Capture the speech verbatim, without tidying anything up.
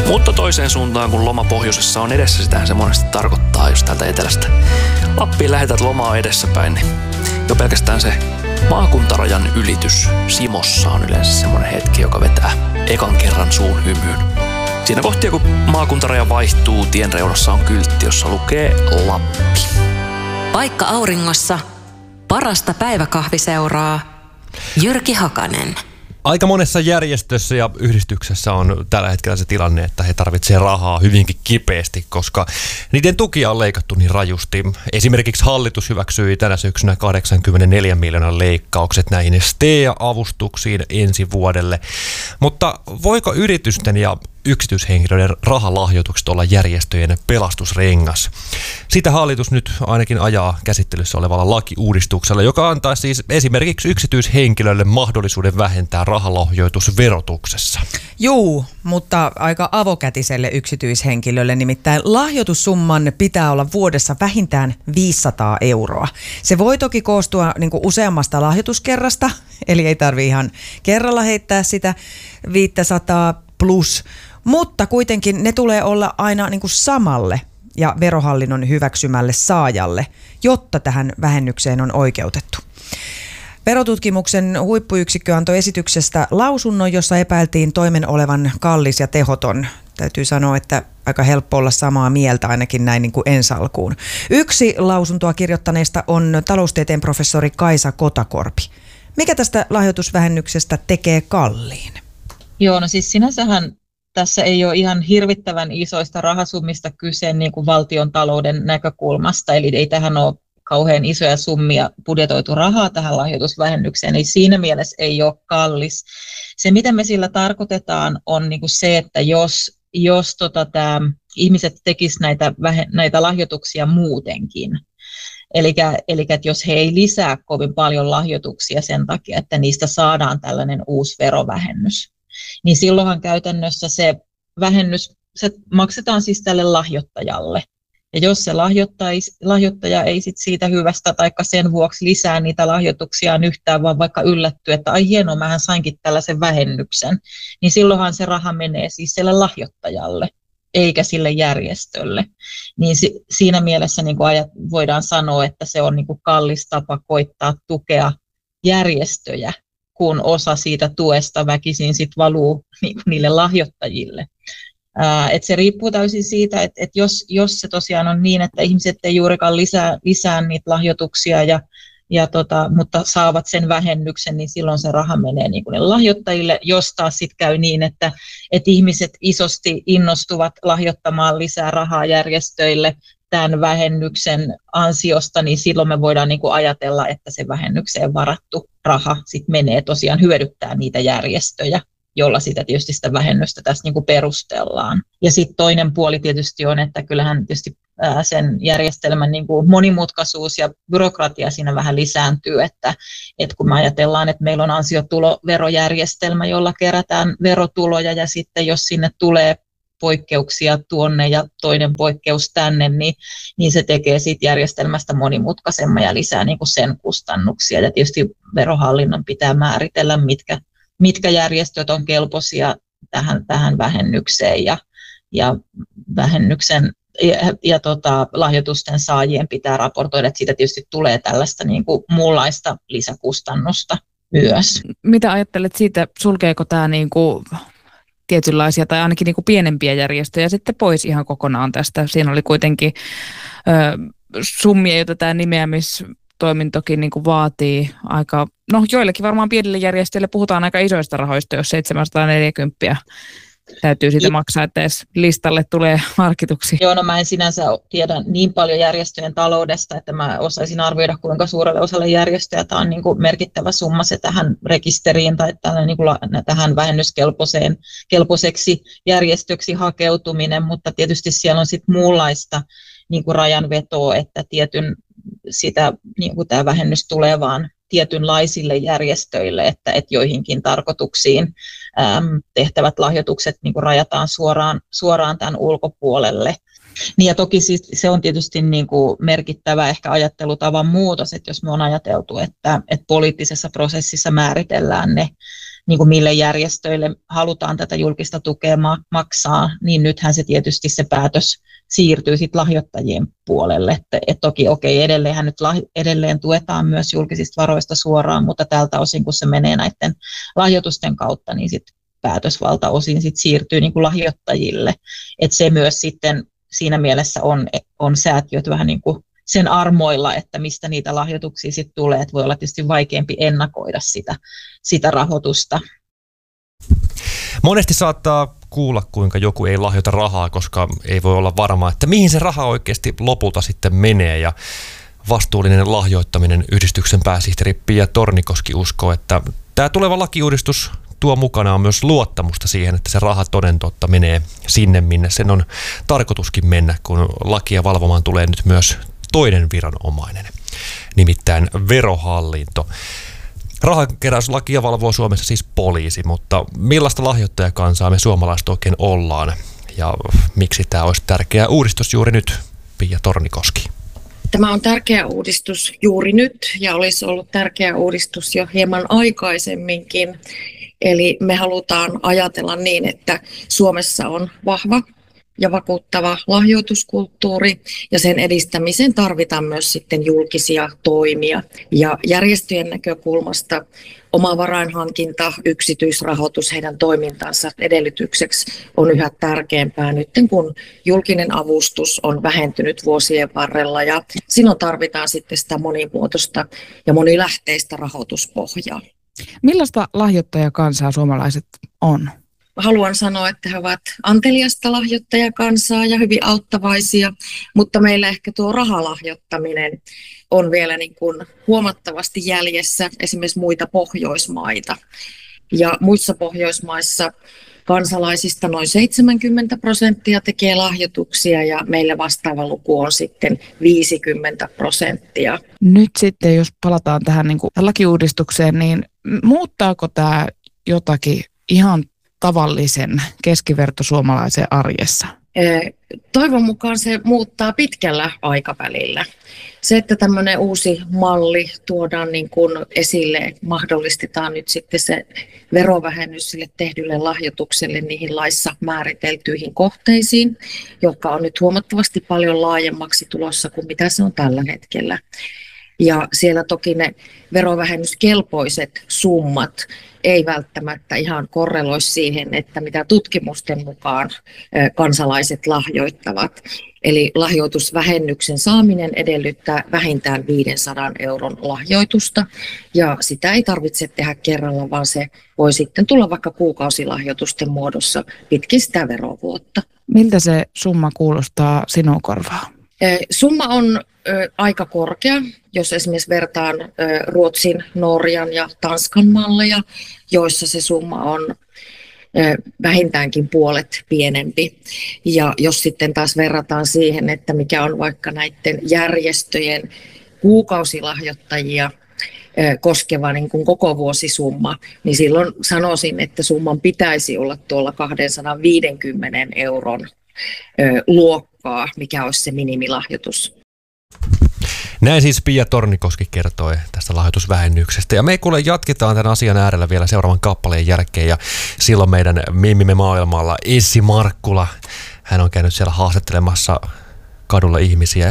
Mutta toiseen suuntaan, kun loma pohjoisessa on edessä, sitähän se monesti tarkoittaa, jos täältä etelästä Lappiin lähetät lomaa edessäpäin, niin jo pelkästään se maakuntarajan ylitys Simossa on yleensä semmoinen hetki, joka vetää ekan kerran suun hymyyn. Siinä kohtia, kun maakuntaraja vaihtuu, tien reunassa on kyltti, jossa lukee Lappi. Paikka auringossa, parasta päiväkahviseuraa, Jyrki Hakanen. Aika monessa järjestössä ja yhdistyksessä on tällä hetkellä se tilanne, että he tarvitsevat rahaa hyvinkin kipeästi, koska niiden tukia on leikattu niin rajusti. Esimerkiksi hallitus hyväksyi tänä syksynä kahdeksankymmentäneljä miljoonan leikkaukset näihin S T E A-avustuksiin ensi vuodelle. Mutta voiko yritysten ja yksityishenkilöiden rahalahjoitukset olla järjestöjen pelastusrengas? Sitä hallitus nyt ainakin ajaa käsittelyssä olevalla lakiuudistuksella, joka antaa siis esimerkiksi yksityishenkilöille mahdollisuuden vähentää rahalahjoitusverotuksessa. Juu, mutta aika avokätiselle yksityishenkilölle, nimittäin lahjoitussumman pitää olla vuodessa vähintään viisisataa euroa. Se voi toki koostua niin kuin useammasta lahjoituskerrasta, eli ei tarvitse ihan kerralla heittää sitä viisisataa plus, mutta kuitenkin ne tulee olla aina niin kuin samalle ja verohallinnon hyväksymälle saajalle, jotta tähän vähennykseen on oikeutettu. Verotutkimuksen huippuyksikkö antoi esityksestä lausunnon, jossa epäiltiin toimen olevan kallis ja tehoton. Täytyy sanoa, että aika helppo olla samaa mieltä ainakin näin niin kuin ensi alkuun. Yksi lausuntoa kirjoittaneista on taloustieteen professori Kaisa Kotakorpi. Mikä tästä lahjoitusvähennyksestä tekee kalliin? Joo, no siis sinänsähän tässä ei ole ihan hirvittävän isoista rahasummista kyse niin kuin valtion talouden näkökulmasta, eli ei tähän ole kauhean isoja summia budjetoitu rahaa tähän lahjoitusvähennykseen, eli siinä mielessä ei ole kallis. Se, mitä me sillä tarkoitetaan, on niin kuin se, että jos, jos tota, tämä, ihmiset tekisivät näitä, näitä lahjoituksia muutenkin, eli, eli että jos he ei lisää kovin paljon lahjoituksia sen takia, että niistä saadaan tällainen uusi verovähennys, niin silloinhan käytännössä se vähennys se maksetaan siis tälle lahjoittajalle. Ja jos se lahjoittaja ei sit siitä hyvästä tai sen vuoksi lisää niitä lahjoituksiaan yhtään, vaan vaikka yllättyy, että ai hienoa, mähän sainkin tällaisen vähennyksen, niin silloinhan se raha menee siis sille lahjoittajalle, eikä sille järjestölle. Niin si- siinä mielessä niin kuin ajat, voidaan sanoa, että se on niin kuin kallis tapa koittaa tukea järjestöjä, kun osa siitä tuesta väkisin sit valuu niille lahjoittajille. Ää, et se riippuu täysin siitä, että et jos, jos se tosiaan on niin, että ihmiset ei juurikaan lisää, lisää niitä lahjoituksia, ja, ja tota, mutta saavat sen vähennyksen, niin silloin se raha menee niin kuin lahjoittajille. Jos taas sitten käy niin, että et ihmiset isosti innostuvat lahjoittamaan lisää rahaa järjestöille tämän vähennyksen ansiosta, niin silloin me voidaan niin kuin ajatella, että se vähennykseen varattu raha sit menee tosiaan hyödyttää niitä järjestöjä, jolla sitä tietysti sitä vähennystä tässä niin kuin perustellaan. Ja sitten toinen puoli tietysti on, että kyllähän tietysti sen järjestelmän niin kuin monimutkaisuus ja byrokratia siinä vähän lisääntyy, että, että kun me ajatellaan, että meillä on ansiotuloverojärjestelmä, jolla kerätään verotuloja, ja sitten jos sinne tulee poikkeuksia tuonne ja toinen poikkeus tänne, niin, niin se tekee siitä järjestelmästä monimutkaisemman ja lisää niin kuin sen kustannuksia. Ja tietysti verohallinnon pitää määritellä, mitkä, mitkä järjestöt on kelpoisia tähän, tähän vähennykseen, ja, ja vähennyksen ja, ja tota, lahjoitusten saajien pitää raportoida, että siitä tietysti tulee tällaista niin kuin muunlaista lisäkustannusta myös. Mitä ajattelet siitä, sulkeeko tämä niin kuin tietynlaisia tai ainakin niin kuin pienempiä järjestöjä sitten pois ihan kokonaan tästä? Siinä oli kuitenkin ö, summia, joita tämä nimeämistoimintokin niin kuin vaatii aika, no joillekin varmaan pienille järjestöille puhutaan aika isoista rahoista, jos seitsemänsataaneljäkymmentä täytyy siitä maksaa, että edes listalle tulee harkituksi. Joo, no mä en sinänsä tiedä niin paljon järjestöjen taloudesta, että mä osaisin arvioida, kuinka suurelle osalle järjestöjä tämä on niin kuin merkittävä summa se tähän rekisteriin tai niin kuin tähän vähennyskelpoiseen kelpoiseksi järjestöksi hakeutuminen, mutta tietysti siellä on sitten muunlaista niin kuin rajanvetoa, että tietyn sitä, niin kuin tämä vähennys tulee vaan tietynlaisille järjestöille, että, että joihinkin tarkoituksiin äm, tehtävät lahjoitukset niin kuin rajataan suoraan, suoraan tämän ulkopuolelle. Niin ja toki siis se on tietysti niin kuin merkittävä ehkä ajattelutavan muutos, että jos me on ajateltu, että, että poliittisessa prosessissa määritellään ne, niin kuin mille järjestöille halutaan tätä julkista tukea maksaa, niin nythän se tietysti se päätös siirtyy sitten lahjoittajien puolelle. Että et toki okei, okay, edelleenhän nyt lah, edelleen tuetaan myös julkisista varoista suoraan, mutta tältä osin, kun se menee näiden lahjoitusten kautta, niin sitten päätösvalta osin sit siirtyy niin kuin lahjoittajille. Että se myös sitten siinä mielessä on, on säätiöt vähän niin kuin sen armoilla, että mistä niitä lahjoituksia sitten tulee, että voi olla tietysti vaikeampi ennakoida sitä, sitä rahoitusta. Monesti saattaa kuulla, kuinka joku ei lahjoita rahaa, koska ei voi olla varma, että mihin se raha oikeasti lopulta sitten menee. Ja vastuullinen lahjoittaminen yhdistyksen pääsihteeri Pia Tornikoski uskoo, että tämä tuleva lakiuudistus tuo mukanaan myös luottamusta siihen, että se raha toden totta menee sinne, minne sen on tarkoituskin mennä, kun lakia valvomaan tulee nyt myös toinen viranomainen, nimittäin Verohallinto. Rahankeräyslakia valvoo Suomessa siis poliisi, mutta millaista lahjoittajakansaa me suomalaiset oikein ollaan ja miksi tämä olisi tärkeä uudistus juuri nyt, Pia Tornikoski? Tämä on tärkeä uudistus juuri nyt ja olisi ollut tärkeä uudistus jo hieman aikaisemminkin. Eli me halutaan ajatella niin, että Suomessa on vahva ja vakuuttava lahjoituskulttuuri ja sen edistämiseen tarvitaan myös sitten julkisia toimia. Ja järjestöjen näkökulmasta oma varainhankinta, yksityisrahoitus heidän toimintansa edellytykseksi on yhä tärkeämpää nyt, kun julkinen avustus on vähentynyt vuosien varrella ja silloin tarvitaan sitten sitä monimuotoista ja monilähteistä rahoituspohjaa. Millaista lahjoittajakansaa suomalaiset on? Haluan sanoa, että he ovat anteliasta lahjoittajakansaa ja hyvin auttavaisia, mutta meillä ehkä tuo rahalahjoittaminen on vielä niin kuin huomattavasti jäljessä esimerkiksi muita Pohjoismaita. Ja muissa Pohjoismaissa kansalaisista noin seitsemänkymmentä prosenttia tekee lahjoituksia ja meillä vastaava luku on sitten viisikymmentä prosenttia. Nyt sitten, jos palataan tähän niin kuin lakiuudistukseen, niin muuttaako tämä jotakin ihan tavallisen keskivertosuomalaisen arjessa? Toivon mukaan se muuttaa pitkällä aikavälillä. Se, että tämmöinen uusi malli tuodaan niin kuin esille, mahdollistetaan nyt sitten se verovähennys sille tehdylle lahjoitukselle niihin laissa määriteltyihin kohteisiin, jotka on nyt huomattavasti paljon laajemmaksi tulossa kuin mitä se on tällä hetkellä. Ja siellä toki ne verovähennyskelpoiset summat ei välttämättä ihan korreloi siihen, että mitä tutkimusten mukaan kansalaiset lahjoittavat. Eli lahjoitusvähennyksen saaminen edellyttää vähintään viisisataa euron lahjoitusta ja sitä ei tarvitse tehdä kerralla, vaan se voi sitten tulla vaikka kuukausilahjoitusten muodossa pitkin sitä verovuotta. Miltä se summa kuulostaa sinun korvaan? Summa on ö, aika korkea, jos esimerkiksi vertaan ö, Ruotsin, Norjan ja Tanskan malleja, joissa se summa on ö, vähintäänkin puolet pienempi. Ja jos sitten taas verrataan siihen, että mikä on vaikka näiden järjestöjen kuukausilahjoittajia ö, koskeva niin kuin koko vuosisumma, niin silloin sanoisin, että summan pitäisi olla tuolla kaksisataaviisikymmentä euron ö, luokkaa, mikä olisi se minimilahjoitus. Näin siis Pia Tornikoski kertoi tästä lahjoitusvähennyksestä. Ja me kuule jatketaan tämän asian äärellä vielä seuraavan kappaleen jälkeen. Ja silloin meidän mimmimme maailmalla Essi Markkula, hän on käynyt siellä haastattelemassa kadulla ihmisiä.